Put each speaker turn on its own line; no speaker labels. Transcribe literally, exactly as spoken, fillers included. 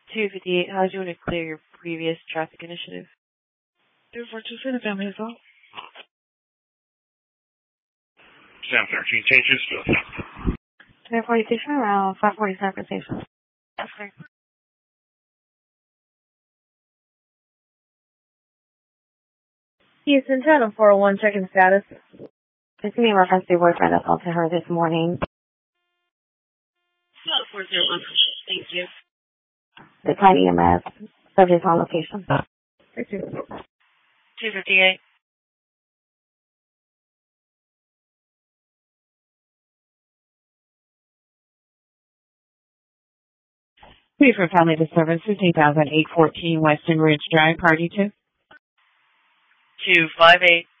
two fifty-eight, how do you want to clear your previous traffic initiative?
two four two three, the family assault.
Sam thirteen, changes.
three forty-two, around five forty-seven for station. That's clear.
Houston, Channel four oh one, checking status.
Just give me a reference to your boyfriend that called to her this morning.
four zero one, thank you.
The Tiny E M S, subject on location.
Thank you.
two fifty-eight.
Three for family disturbance, fifteen thousand eight fourteen Western Ridge Drive, party two.
two five eight.